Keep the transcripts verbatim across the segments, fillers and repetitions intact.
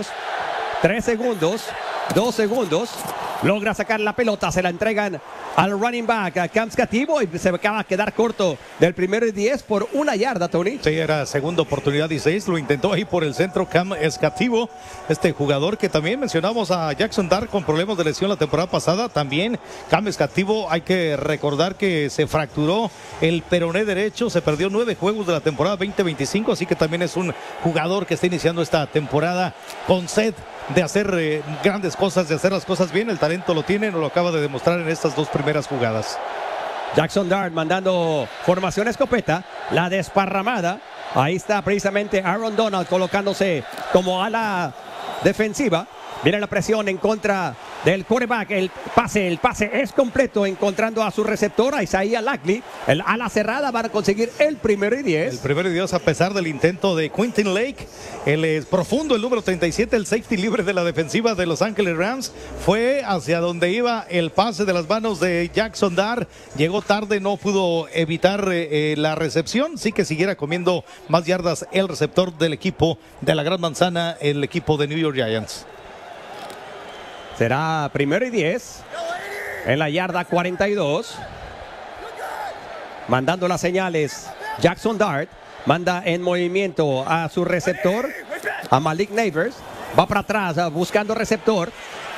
Tres segundos, dos segundos. Logra sacar la pelota, se la entregan al running back, a Cam Scativo, y se acaba de quedar corto del primero y diez por una yarda, Tony. Sí, era segunda oportunidad y seis, lo intentó ahí por el centro Cam Scativo, este jugador que también mencionamos a Jackson Dart con problemas de lesión la temporada pasada. También Cam Scativo, hay que recordar que se fracturó el peroné derecho, se perdió nueve juegos de la temporada veinte veinticinco, así que también es un jugador que está iniciando esta temporada con sed de hacer eh, grandes cosas, de hacer las cosas bien. El talento lo tiene, nos lo acaba de demostrar en estas dos primeras jugadas. Jackson Dart mandando formación escopeta, la desparramada. Ahí está precisamente Aaron Donald colocándose como ala defensiva. Viene la presión en contra del quarterback. El pase, el pase es completo, encontrando a su receptor, a Isaiah Likely. El ala cerrada, van a conseguir el primero y diez. El primero y diez a pesar del intento de Quentin Lake. El es profundo, el número treinta y siete, el safety libre de la defensiva de Los Ángeles Rams. Fue hacia donde iba el pase de las manos de Jackson Dart. Llegó tarde, no pudo evitar eh, la recepción. Sí que siguiera comiendo más yardas el receptor del equipo de la Gran Manzana, el equipo de New York Giants. Será primero y diez en la yarda cuarenta y dos. Mandando las señales Jackson Dart. Manda en movimiento a su receptor, a Malik Neighbors. Va para atrás buscando receptor.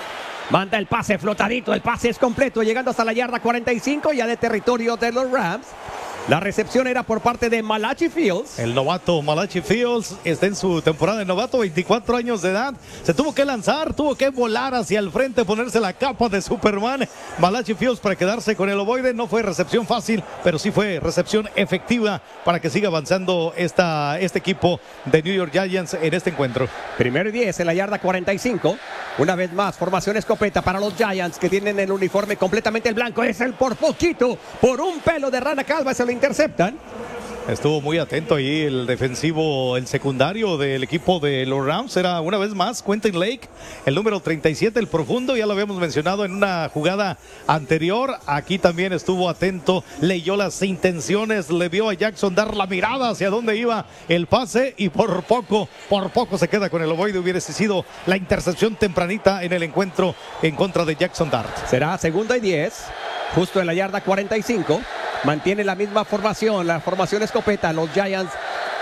Manda el pase flotadito. El pase es completo, llegando hasta la yarda cuarenta y cinco, ya de territorio de los Rams. La recepción era por parte de Malachi Fields. El novato Malachi Fields está en su temporada de novato, veinticuatro años de edad. Se tuvo que lanzar, tuvo que volar hacia el frente, ponerse la capa de Superman. Malachi Fields para quedarse con el ovoide. No fue recepción fácil, pero sí fue recepción efectiva para que siga avanzando esta, este equipo de New York Giants en este encuentro. Primero y diez en la yarda cuarenta y cinco. Una vez más, formación escopeta para los Giants, que tienen el uniforme completamente el blanco. Es el por poquito, por un pelo de rana calva, se lo interceptan. Estuvo muy atento ahí el defensivo, el secundario del equipo de los Rams. Era una vez más Quentin Lake, el número treinta y siete, el profundo. Ya lo habíamos mencionado en una jugada anterior. Aquí también estuvo atento, leyó las intenciones, le vio a Jackson dar la mirada hacia dónde iba el pase y por poco, por poco se queda con el ovoide. Hubiese sido la intercepción tempranita en el encuentro en contra de Jackson Dart. Será segunda y diez, justo en la yarda cuarenta y cinco. Mantiene la misma formación, la formación escopeta, los Giants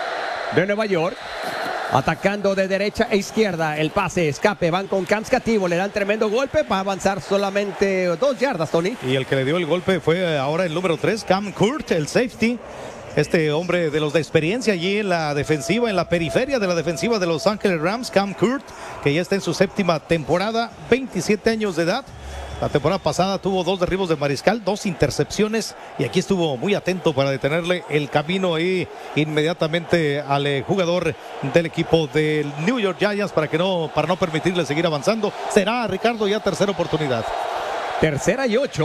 de Nueva York. Atacando de derecha e izquierda, el pase, escape, van con Cam Scativo, le dan tremendo golpe para avanzar solamente dos yardas, Tony. Y el que le dio el golpe fue ahora el número tres, Cam Kurt, el safety. Este hombre de los de experiencia allí en la defensiva, en la periferia de la defensiva de Los Ángeles Rams, Cam Kurt, que ya está en su séptima temporada, veintisiete años de edad. La temporada pasada tuvo dos derribos de mariscal, dos intercepciones, y aquí estuvo muy atento para detenerle el camino ahí inmediatamente al eh, jugador del equipo del New York Giants para que no, para no permitirle seguir avanzando. Será, Ricardo, ya tercera oportunidad. Tercera y ocho.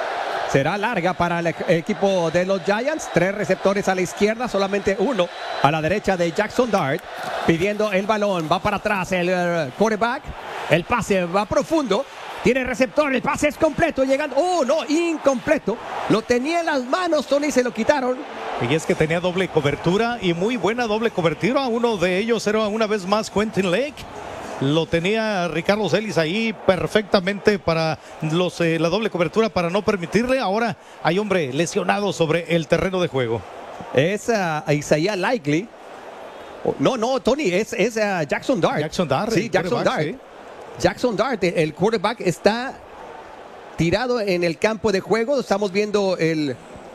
Será larga para el equipo de los Giants. Tres receptores a la izquierda, solamente uno a la derecha de Jackson Dart. Pidiendo el balón, va para atrás el uh, quarterback. El pase va profundo. Tiene receptor, el pase es completo, llegando. Oh, no, incompleto. Lo tenía en las manos, Tony, se lo quitaron. Y es que tenía doble cobertura y muy buena doble cobertura. Uno de ellos era una vez más Quentin Lake. Lo tenía Ricardo Celis ahí perfectamente para los, eh, la doble cobertura para no permitirle. Ahora hay hombre lesionado sobre el terreno de juego. Es uh, Isaiah Likely. Oh, no, no, Tony, es, es uh, Jackson Dart. Jackson Dart. Sí, Jackson Dart. Sí. Jackson Dart, el quarterback, está tirado en el campo de juego. Estamos viendo el,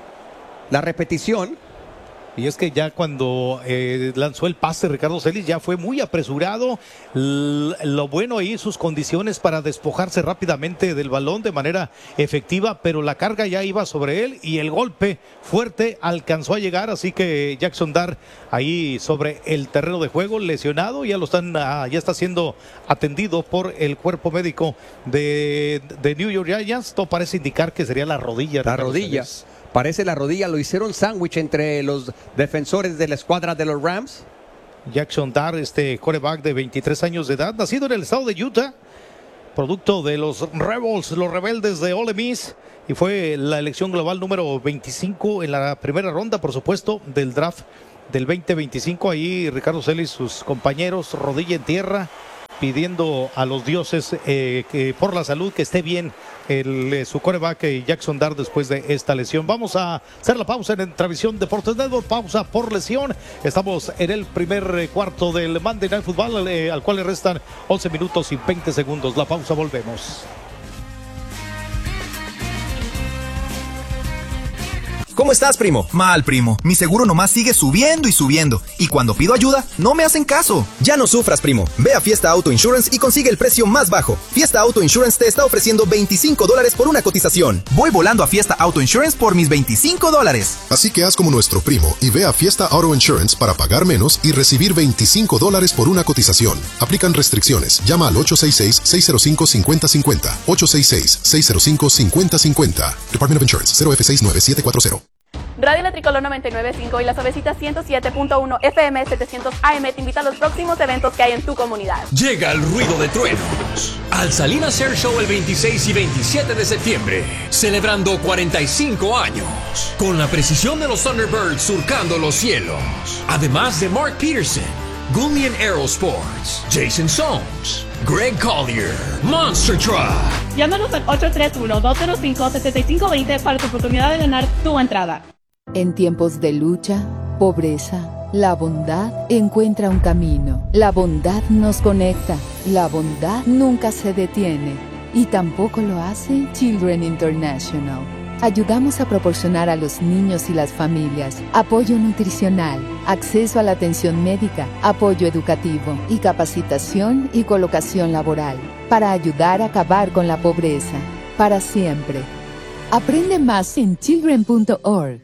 la repetición. Y es que ya cuando eh, lanzó el pase Ricardo Celis ya fue muy apresurado. L lo bueno ahí, sus condiciones para despojarse rápidamente del balón de manera efectiva, pero la carga ya iba sobre él y el golpe fuerte alcanzó a llegar. Así que Jackson Dart ahí sobre el terreno de juego, lesionado, ya lo están, ah, ya está siendo atendido por el cuerpo médico de, de New York Giants. Todo parece indicar que sería la rodilla. La rodilla. Celis. Parece la rodilla, lo hicieron sándwich entre los defensores de la escuadra de los Rams. Jackson Dart, este quarterback de veintitrés años de edad, nacido en el estado de Utah, producto de los Rebels, los rebeldes de Ole Miss, y fue la elección global número veinticinco en la primera ronda, por supuesto, del draft del veinte veinticinco. Ahí Ricardo Celis, sus compañeros, rodilla en tierra, pidiendo a los dioses eh, que por la salud que esté bien el, eh, su quarterback eh, Jackson Dart después de esta lesión. Vamos a hacer la pausa en Travisión Deportes Network, pausa por lesión. Estamos en el primer eh, cuarto del Monday Night Football, eh, al cual le restan once minutos y veinte segundos. La pausa, volvemos. ¿Cómo estás, primo? Mal, primo. Mi seguro nomás sigue subiendo y subiendo. Y cuando pido ayuda, no me hacen caso. Ya no sufras, primo. Ve a Fiesta Auto Insurance y consigue el precio más bajo. Fiesta Auto Insurance te está ofreciendo veinticinco dólares por una cotización. Voy volando a Fiesta Auto Insurance por mis veinticinco dólares. Así que haz como nuestro primo y ve a Fiesta Auto Insurance para pagar menos y recibir veinticinco dólares por una cotización. Aplican restricciones. Llama al ocho seis seis, seis cero cinco, cinco cero cinco cero. ocho seis seis, seis cero cinco, cinco cero cinco cero. Department of Insurance, cero F seis nueve siete cuatro cero. Radio La Tricolor noventa y nueve punto cinco y La Suavecita ciento siete punto uno F M setecientos A M te invita a los próximos eventos que hay en tu comunidad. Llega el ruido de truenos al Salinas Air Show el veintiséis y veintisiete de septiembre, celebrando cuarenta y cinco años, con la precisión de los Thunderbirds surcando los cielos. Además de Mark Peterson, Gullian Aerosports, Jason Soames, Greg Collier, Monster Truck. Llámanos al ocho tres uno, dos cero cinco, siete cinco dos cero para tu oportunidad de ganar tu entrada. En tiempos de lucha, pobreza, la bondad encuentra un camino. La bondad nos conecta. La bondad nunca se detiene. Y tampoco lo hace Children International. Ayudamos a proporcionar a los niños y las familias apoyo nutricional, acceso a la atención médica, apoyo educativo y capacitación y colocación laboral para ayudar a acabar con la pobreza para siempre. Aprende más en children punto org.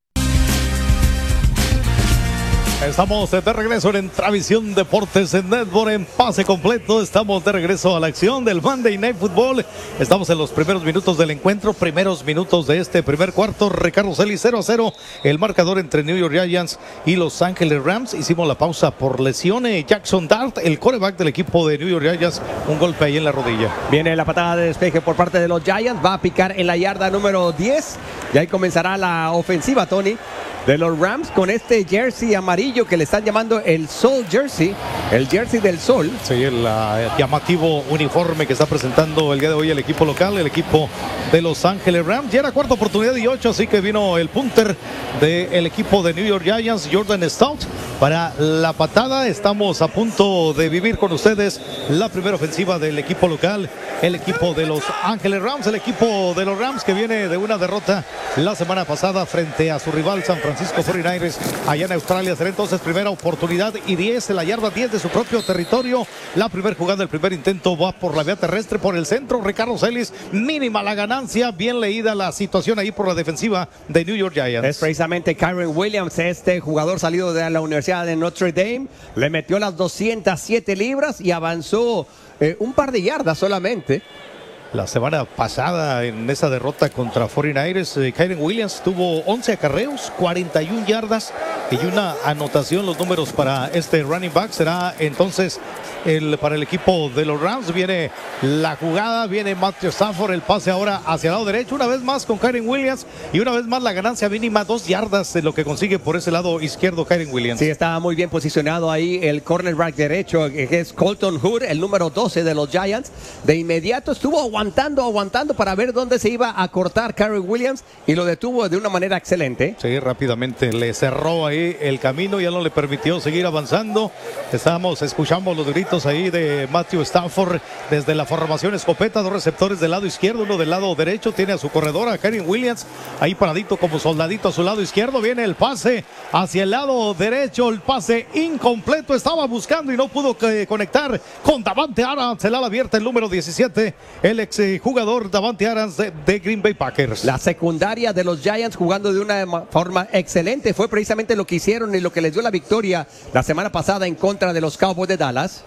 Estamos de regreso en Travisión Deportes en Network en pase completo. Estamos de regreso a la acción del Monday Night Football. Estamos en los primeros minutos del encuentro, primeros minutos de este primer cuarto. Ricardo Celis cero a cero, el marcador entre New York Giants y Los Ángeles Rams. Hicimos la pausa por lesiones. Jackson Dart, el quarterback del equipo de New York Giants, un golpe ahí en la rodilla. Viene la patada de despeje por parte de los Giants, va a picar en la yarda número diez y ahí comenzará la ofensiva, Tony, de los Rams con este jersey amarillo que le están llamando el Sol Jersey, el jersey del sol. Sí, el uh, llamativo uniforme que está presentando el día de hoy el equipo local, el equipo de Los Ángeles Rams. Ya era cuarta oportunidad y ocho, así que vino el punter del equipo de New York Giants, Jordan Stout, para la patada. Estamos a punto de vivir con ustedes la primera ofensiva del equipo local, el equipo de Los Ángeles Rams, el equipo de los Rams que viene de una derrota la semana pasada frente a su rival San Francisco cuarenta y nueve ers allá en Australia. Será entonces primera oportunidad y diez en la yarda diez de su propio territorio. La primera jugada, el primer intento va por la vía terrestre, por el centro. Ricardo Celis, mínima la ganancia, bien leída la situación ahí por la defensiva de New York Giants. Es precisamente Kyren Williams, este jugador salido de la Universidad de Notre Dame, le metió las doscientas siete libras y avanzó eh, un par de yardas solamente. La semana pasada en esa derrota contra cuarenta y nueve ers, eh, Kyren Williams tuvo once acarreos, cuarenta y una yardas y una anotación. Los números para este running back será entonces el, para el equipo de los Rams. Viene la jugada, viene Matthew Stafford, el pase ahora hacia el lado derecho, una vez más con Kyren Williams y una vez más la ganancia mínima, dos yardas de lo que consigue por ese lado izquierdo Kyren Williams. Sí, estaba muy bien posicionado ahí el cornerback derecho, que es Colton Hood, el número doce de los Giants. De inmediato estuvo aguantando, aguantando para ver dónde se iba a cortar Kyren Williams y lo detuvo de una manera excelente. Sí, rápidamente le cerró ahí el camino, ya no le permitió seguir avanzando. Estábamos, escuchamos los gritos ahí de Matthew Stafford desde la formación escopeta, dos receptores del lado izquierdo, uno del lado derecho, tiene a su corredora Kyren Williams ahí paradito como soldadito a su lado izquierdo. Viene el pase hacia el lado derecho, el pase incompleto, estaba buscando y no pudo eh, conectar con Davante Adams, el ala abierta, el número diecisiete, el ex eh, jugador Davante Adams de, de Green Bay Packers. La secundaria de los Giants jugando de una forma excelente, fue precisamente lo que hicieron y lo que les dio la victoria la semana pasada en contra de los Cowboys de Dallas.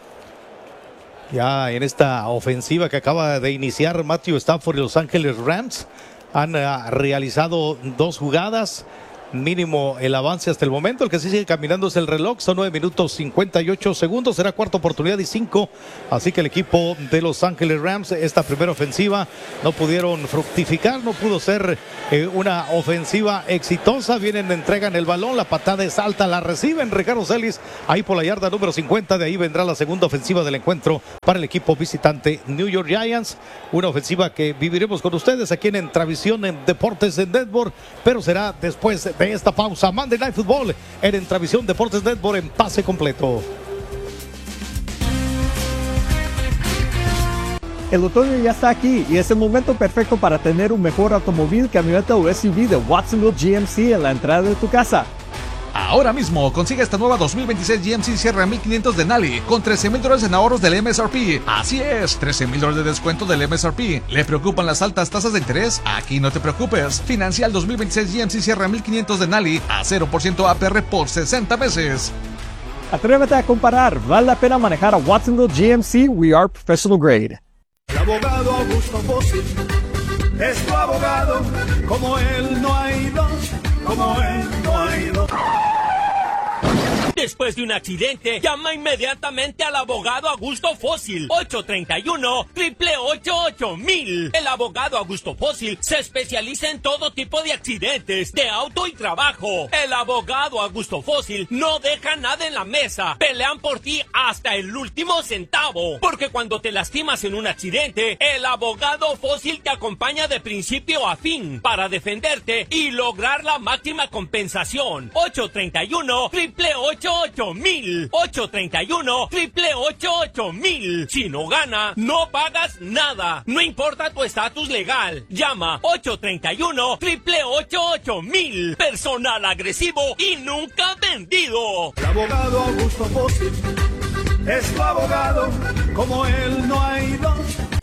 Ya en esta ofensiva que acaba de iniciar Matthew Stafford y Los Ángeles Rams han uh, realizado dos jugadas. mínimo el avance hasta el momento. El que sí sigue caminando es el reloj, son nueve minutos cincuenta y ocho segundos, será cuarta oportunidad y cinco, así que el equipo de Los Ángeles Rams, esta primera ofensiva no pudieron fructificar, no pudo ser eh, una ofensiva exitosa. Vienen, entregan el balón, la patada es alta, la reciben Ricardo Celis ahí por la yarda número cincuenta, de ahí vendrá la segunda ofensiva del encuentro para el equipo visitante New York Giants, una ofensiva que viviremos con ustedes aquí en Entravisión en Deportes en Network, pero será después de esta pausa. Monday Night Football en Entravisión Deportes Network en pase completo. El otoño ya está aquí y es el momento perfecto para tener un mejor automóvil, camioneta o S U V de Watsonville G M C en la entrada de tu casa. Ahora mismo consigue esta nueva dos mil veintiséis G M C Sierra mil quinientos de Nally con trece mil dólares en ahorros del M S R P. Así es, trece mil dólares de descuento del M S R P. ¿Le preocupan las altas tasas de interés? Aquí no te preocupes. Financia el dos mil veintiséis G M C Sierra mil quinientos de Nally a cero por ciento A P R por sesenta meses. Atrévete a comparar. Vale la pena manejar a Watsonville G M C. We are professional grade. El abogado Augusto Bosi es tu abogado, como él no hay dos, como él no hay dos. Después de un accidente, llama inmediatamente al abogado Augusto Fósil, ocho tres uno, ocho ocho ocho mil. El abogado Augusto Fósil se especializa en todo tipo de accidentes, de auto y trabajo. El abogado Augusto Fósil no deja nada en la mesa. Pelean por ti hasta el último centavo. Porque cuando te lastimas en un accidente, el abogado Fósil te acompaña de principio a fin para defenderte y lograr la máxima compensación. ocho tres uno, ocho ocho ocho mil. ocho tres uno, ocho ocho ocho mil. Si no gana, no pagas nada. No importa tu estatus legal. Llama ocho tres uno, ocho ocho ocho mil. Personal agresivo y nunca vendido. El abogado Augusto Fósil es tu abogado, como él no hay dos.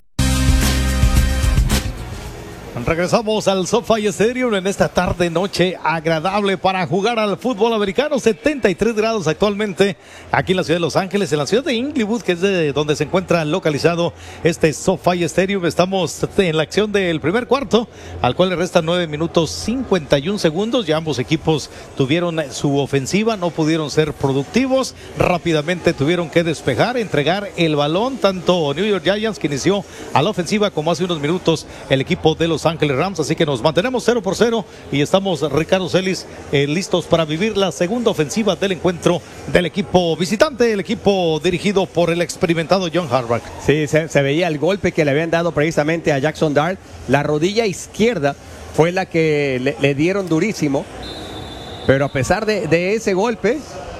Regresamos al SoFi Stadium en esta tarde noche agradable para jugar al fútbol americano. setenta y tres grados actualmente aquí en la ciudad de Los Ángeles, en la ciudad de Inglewood, que es de donde se encuentra localizado este SoFi Stadium. Estamos en la acción del primer cuarto, al cual le restan nueve minutos cincuenta y un segundos. Ya ambos equipos tuvieron su ofensiva, no pudieron ser productivos, rápidamente tuvieron que despejar, entregar el balón, tanto New York Giants, que inició a la ofensiva, como hace unos minutos el equipo de Los Ángeles Rams. Así que nos mantenemos cero por cero y estamos, Ricardo Celis, eh, listos para vivir la segunda ofensiva del encuentro del equipo visitante, el equipo dirigido por el experimentado John Harbaugh. Sí, se, se veía el golpe que le habían dado precisamente a Jackson Dart. La rodilla izquierda fue la que le, le dieron durísimo, pero a pesar de, de ese golpe,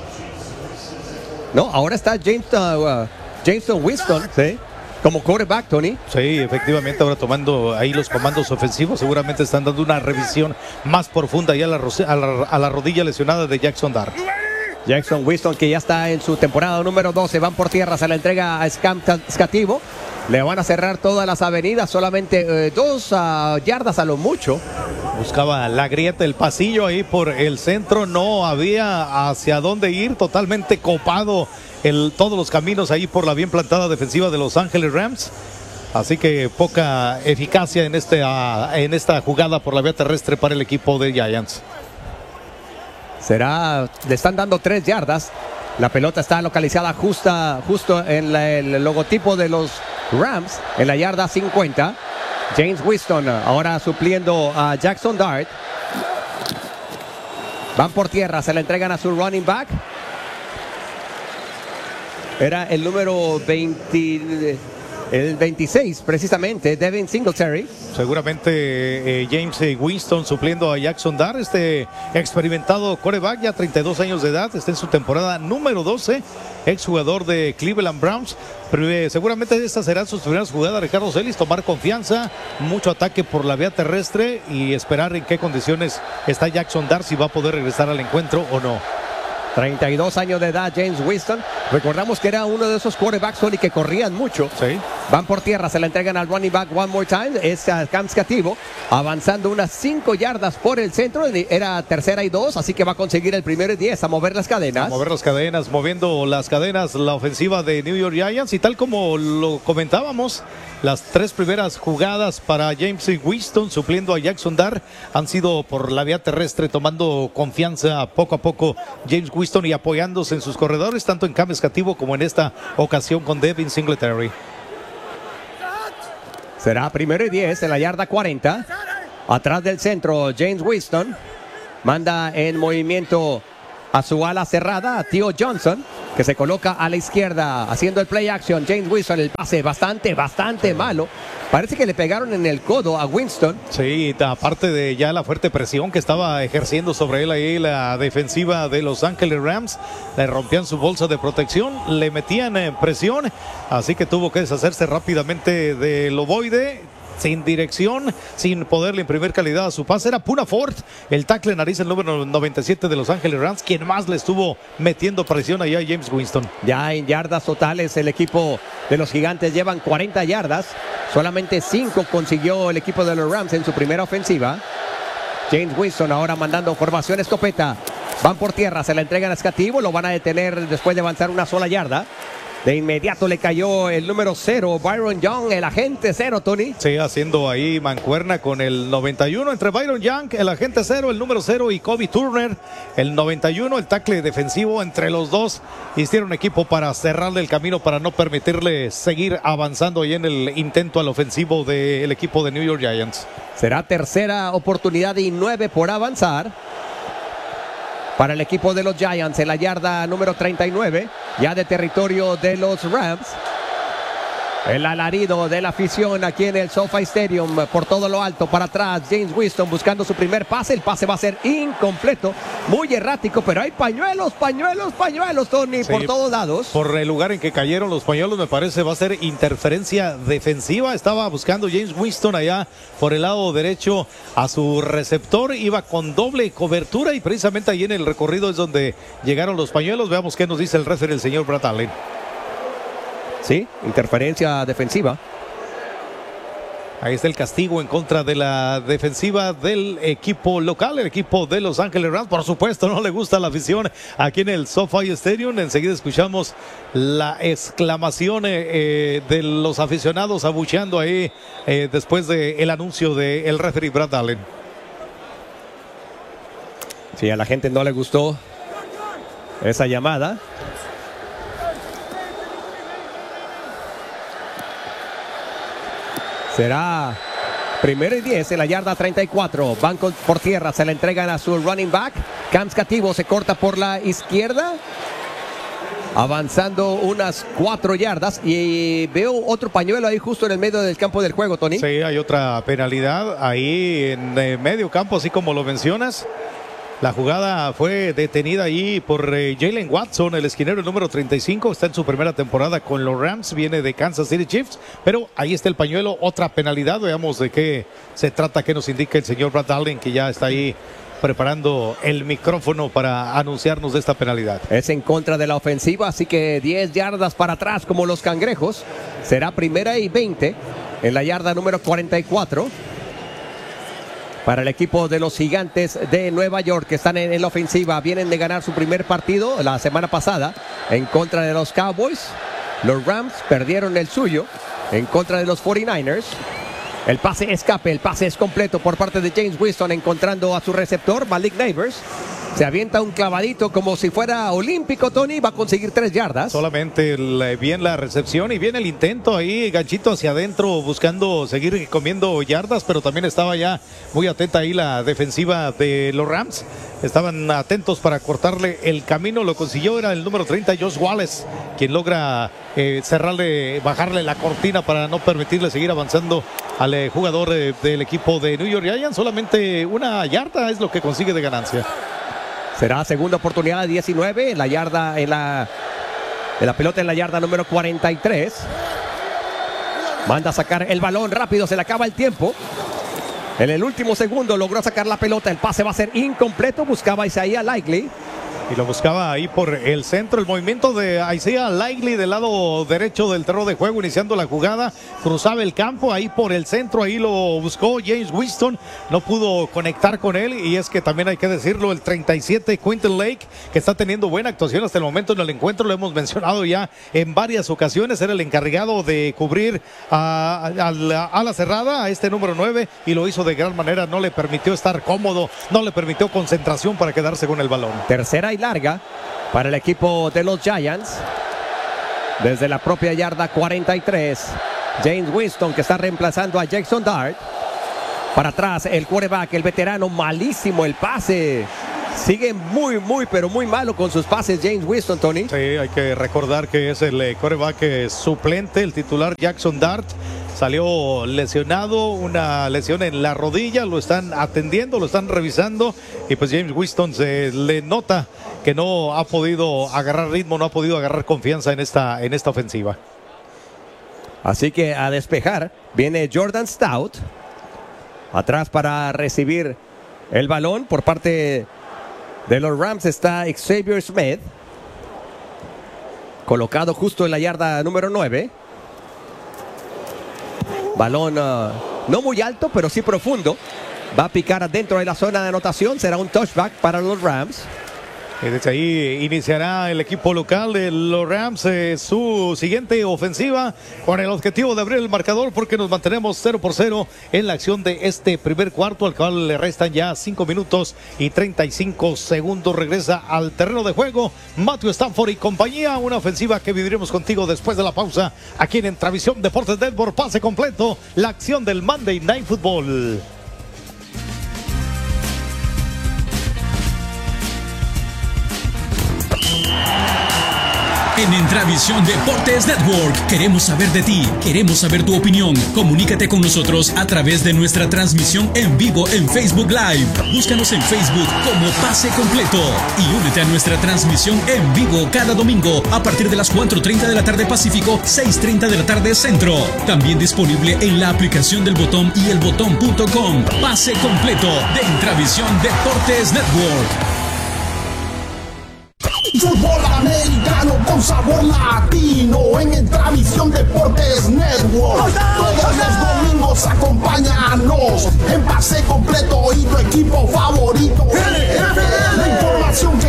no, ahora está James uh, Jameson Winston, ¿sí?, como quarterback, Tony. Sí, efectivamente, ahora tomando ahí los comandos ofensivos. Seguramente están dando una revisión más profunda ya a la, a la, a la rodilla lesionada de Jackson Dart. Jackson Winston, que ya está en su temporada número doce, van por tierra, se la entrega a Scam Scativo. Le van a cerrar todas las avenidas, solamente eh, dos uh, yardas a lo mucho. Buscaba la grieta, el pasillo ahí por el centro, no había hacia dónde ir, totalmente copado el, todos los caminos ahí por la bien plantada defensiva de Los Ángeles Rams. Así que poca eficacia en, este, uh, en esta jugada por la vía terrestre para el equipo de Giants. Será, le están dando tres yardas. La pelota está localizada justa, justo en la, el logotipo de los Rams, en la yarda cincuenta. James Winston ahora supliendo a Jackson Dart. Van por tierra, se la entregan a su running back. Era el número veinte, el veintiséis precisamente, Devin Singletary. Seguramente eh, James Winston supliendo a Jackson Dart, este experimentado quarterback, ya treinta y dos años de edad, está en su temporada número doce, exjugador de Cleveland Browns. Pero, eh, seguramente estas serán sus primeras jugadas, Ricardo Celis, tomar confianza, mucho ataque por la vía terrestre y esperar en qué condiciones está Jackson Dart, si va a poder regresar al encuentro o no. treinta y dos años de edad James Winston, Recordamos que era uno de esos quarterbacks, Tony, que corrían mucho. Sí. Van por tierra, se la entregan al running back one more time. Es uh, Cam Scativo, avanzando unas cinco yardas por el centro. Era tercera y dos, así que va a conseguir el primero y diez a mover las cadenas. A mover las cadenas, moviendo las cadenas la ofensiva de New York Giants. Y tal como lo comentábamos, las tres primeras jugadas para James Winston, supliendo a Jackson Dart, han sido por la vía terrestre, tomando confianza poco a poco James Winston y apoyándose en sus corredores, tanto en Cam Scativo como en esta ocasión con Devin Singletary. Será primero y diez en la yarda cuarenta. Atrás del centro, James Winston manda en movimiento a su ala cerrada, a Theo Johnson, que se coloca a la izquierda haciendo el play action. James Winston, el pase bastante, bastante malo. Parece que le pegaron en el codo a Winston. Sí, aparte de ya la fuerte presión que estaba ejerciendo sobre él ahí la defensiva de Los Ángeles Rams, le rompían su bolsa de protección, le metían en presión, así que tuvo que deshacerse rápidamente del ovoide. Sin dirección, sin poderle imprimir calidad a su pase. Era Poona Ford, el tackle nariz, el número noventa y siete de Los Ángeles Rams, quien más le estuvo metiendo presión allá a James Winston. Ya en yardas totales, el equipo de los Gigantes llevan cuarenta yardas. Solamente cinco consiguió el equipo de los Rams en su primera ofensiva. James Winston ahora mandando formación escopeta. Van por tierra, se la entregan a Scativo, lo van a detener después de avanzar una sola yarda. De inmediato le cayó el número cero, Byron Young, el agente cero, Tony. Sí, haciendo ahí mancuerna con el noventa y uno entre Byron Young, el agente cero, el número cero, y Kobe Turner, el noventa y uno, el tackle defensivo. Entre los dos hicieron equipo para cerrarle el camino, para no permitirle seguir avanzando ahí en el intento al ofensivo del equipo de New York Giants. Será tercera oportunidad y nueve por avanzar para el equipo de los Giants en la yarda número treinta y nueve, ya de territorio de los Rams. El alarido de la afición aquí en el SoFi Stadium por todo lo alto, para atrás James Winston buscando su primer pase. El pase va a ser incompleto, muy errático, pero hay pañuelos, pañuelos, pañuelos, Tony, sí, por todos lados. Por el lugar en que cayeron los pañuelos, me parece va a ser interferencia defensiva. Estaba buscando James Winston allá por el lado derecho a su receptor, iba con doble cobertura y precisamente ahí en el recorrido es donde llegaron los pañuelos. Veamos qué nos dice el referee, el señor Brad Allen. Sí, interferencia defensiva. Ahí está el castigo en contra de la defensiva del equipo local, el equipo de Los Ángeles Rams. Por supuesto, no le gusta la afición aquí en el SoFi Stadium. Enseguida escuchamos la exclamación eh, de los aficionados abucheando ahí eh, después del anuncio del referee Brad Allen. Sí, a la gente no le gustó esa llamada. Será primero y diez en la yarda treinta y cuatro. Van con, por tierra, se la entregan a su running back. Cam Scativo se corta por la izquierda, avanzando unas cuatro yardas. Y veo otro pañuelo ahí justo en el medio del campo del juego, Tony. Sí, hay otra penalidad ahí en eh, medio campo, así como lo mencionas. La jugada fue detenida ahí por eh, Jalen Watson, el esquinero, el número treinta y cinco. Está en su primera temporada con los Rams, viene de Kansas City Chiefs. Pero ahí está el pañuelo, otra penalidad. Veamos de qué se trata, qué nos indica el señor Brad Allen, que ya está ahí preparando el micrófono para anunciarnos de esta penalidad. Es en contra de la ofensiva, así que diez yardas para atrás como los cangrejos. Será primera y veinte en la yarda número cuarenta y cuatro. Para el equipo de los Gigantes de Nueva York, que están en, en la ofensiva. Vienen de ganar su primer partido la semana pasada en contra de los Cowboys. Los Rams perdieron el suyo en contra de los cuarenta y nueve ers. El pase escape, el pase es completo por parte de James Winston, encontrando a su receptor, Malik Neighbors. Se avienta un clavadito como si fuera olímpico, Tony. Va a conseguir tres yardas. Solamente el, bien la recepción y bien el intento ahí, ganchito hacia adentro, buscando seguir comiendo yardas, pero también estaba ya muy atenta ahí la defensiva de los Rams. Estaban atentos para cortarle el camino. Lo consiguió, era el número treinta, Josh Wallace, quien logra eh, cerrarle, bajarle la cortina para no permitirle seguir avanzando al eh, jugador eh, del equipo de New York Giants. Solamente una yarda es lo que consigue de ganancia. Será segunda oportunidad, diecinueve en la yarda, en la, en la pelota en la yarda número cuarenta y tres. Manda a sacar el balón rápido, se le acaba el tiempo. En el último segundo logró sacar la pelota, el pase va a ser incompleto. Buscaba Isaiah Likely, Y lo buscaba ahí por el centro. El movimiento de Isaiah Likely del lado derecho del terreno de juego, iniciando la jugada. Cruzaba el campo ahí por el centro. Ahí lo buscó James Winston. No pudo conectar con él. Y es que también hay que decirlo, el treinta y siete, Quinton Lake, que está teniendo buena actuación hasta el momento en el encuentro. Lo hemos mencionado ya en varias ocasiones. Era el encargado de cubrir a, a, a la ala cerrada, a este número nueve. Y lo hizo de gran manera. No le permitió estar cómodo. No le permitió concentración para quedarse con el balón. Tercera y larga para el equipo de los Giants. Desde la propia yarda cuarenta y tres. James Winston, que está reemplazando a Jackson Dart. Para atrás el quarterback, el veterano, malísimo el pase. Sigue muy, muy, pero muy malo con sus pases James Winston, Tony. Sí, hay que recordar que es el quarterback eh, suplente, el titular Jackson Dart. Salió lesionado, una lesión en la rodilla, lo están atendiendo, lo están revisando y pues James Winston se le nota que no ha podido agarrar ritmo, no ha podido agarrar confianza en esta, en esta ofensiva. Así que a despejar viene Jordan Stout. Atrás para recibir el balón por parte de los Rams está Xavier Smith. Colocado justo en la yarda número nueve. Balón uh, no muy alto, pero sí profundo. Va a picar adentro de la zona de anotación. Será un touchback para los Rams. Y desde ahí iniciará el equipo local de los Rams eh, su siguiente ofensiva con el objetivo de abrir el marcador, porque nos mantenemos cero por cero en la acción de este primer cuarto, al cual le restan ya cinco minutos y treinta y cinco segundos. Regresa al terreno de juego Matthew Stafford y compañía. Una ofensiva que viviremos contigo después de la pausa aquí en Entravisión Deportes Network. Pase completo, la acción del Monday Night Football. En Entravisión Deportes Network queremos saber de ti, queremos saber tu opinión. Comunícate con nosotros a través de nuestra transmisión en vivo en Facebook Live. Búscanos en Facebook como Pase Completo y únete a nuestra transmisión en vivo cada domingo a partir de las cuatro treinta de la tarde Pacífico, seis treinta de la tarde Centro. También disponible en la aplicación del Botón y el botón punto com. Pase Completo de Entravisión Deportes Network. Fútbol americano con sabor latino en Entravisión Deportes Network. Todos los domingos acompáñanos en Pase Completo y tu equipo favorito. La información que